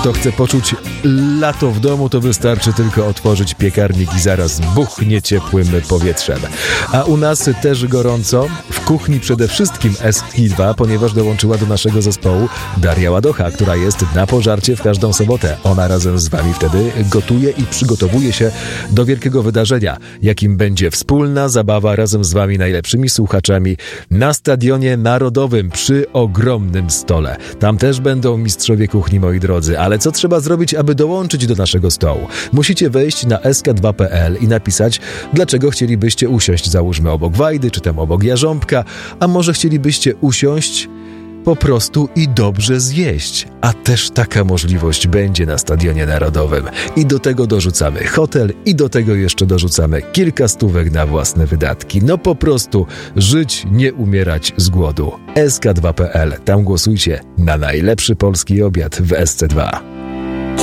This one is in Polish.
Kto chce poczuć lato w domu, to wystarczy tylko otworzyć piekarnik i zaraz buchnie ciepłym powietrzem. A u nas też gorąco. W kuchni przede wszystkim SK2, ponieważ dołączyła do naszego zespołu Daria Ładocha, która jest na pożarcie w każdą sobotę. Ona razem z wami wtedy gotuje i przygotowuje się do wielkiego wydarzenia, jakim będzie wspólna zabawa razem z wami, najlepszymi słuchaczami, na Stadionie Narodowym przy ogromnym stole. Tam też będą mistrzowie kuchni, moi drodzy, ale co trzeba zrobić, aby dołączyć do naszego stołu? Musicie wejść na sk2.pl i napisać, dlaczego chcielibyście usiąść, załóżmy obok Wajdy, czy tam obok Jarząbka, a może chcielibyście usiąść po prostu i dobrze zjeść. A też taka możliwość będzie na Stadionie Narodowym. I do tego dorzucamy hotel i do tego jeszcze dorzucamy kilka stówek na własne wydatki. No po prostu żyć, nie umierać z głodu. sk2.pl. Tam głosujcie na najlepszy polski obiad w SC2.